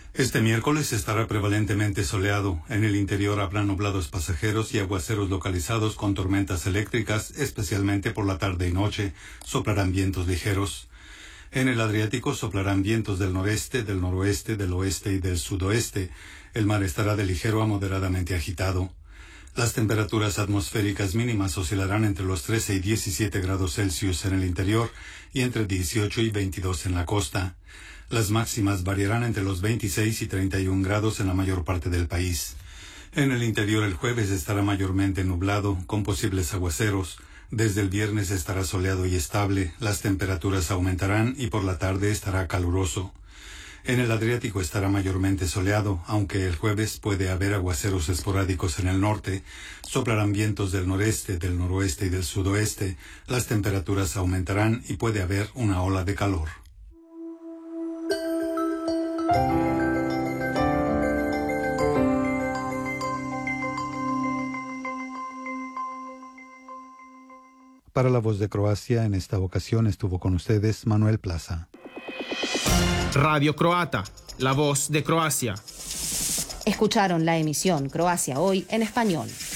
Este miércoles estará prevalentemente soleado. En el interior habrá nublados pasajeros y aguaceros localizados con tormentas eléctricas, especialmente por la tarde y noche. Soplarán vientos ligeros. En el Adriático soplarán vientos del noreste, del noroeste, del oeste y del sudoeste. El mar estará de ligero a moderadamente agitado. Las temperaturas atmosféricas mínimas oscilarán entre los 13 y 17 grados Celsius en el interior y entre 18 y 22 en la costa. Las máximas variarán entre los 26 y 31 grados en la mayor parte del país. En el interior el jueves estará mayormente nublado, con posibles aguaceros. Desde el viernes estará soleado y estable, las temperaturas aumentarán y por la tarde estará caluroso. En el Adriático estará mayormente soleado, aunque el jueves puede haber aguaceros esporádicos en el norte. Soplarán vientos del noreste, del noroeste y del sudoeste. Las temperaturas aumentarán y puede haber una ola de calor. Para La Voz de Croacia, en esta ocasión estuvo con ustedes Manuel Plaza. Radio Croata, La Voz de Croacia. Escucharon la emisión Croacia Hoy en español.